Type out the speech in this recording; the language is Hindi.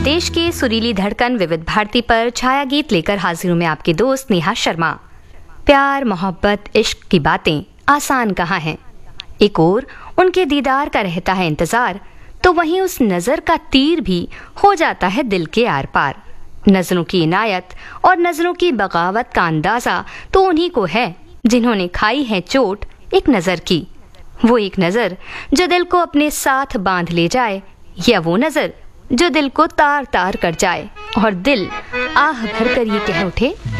देश की सुरीली धड़कन विविध भारती पर छाया गीत लेकर हाजिर हूं मैं आपकी दोस्त नेहा शर्मा। प्यार मोहब्बत इश्क की बातें आसान कहाँ हैं। एक ओर उनके दीदार का रहता है इंतजार, तो वहीं उस नजर का तीर भी हो जाता है दिल के आर पार। नजरों की इनायत और नजरों की बगावत का अंदाजा तो उन्हीं को है जिन्होंने खाई है चोट एक नजर की। वो एक नजर जो दिल को अपने साथ बांध ले जाए, या वो नजर जो दिल को तार तार कर जाए और दिल आह भरकर ये कह उठे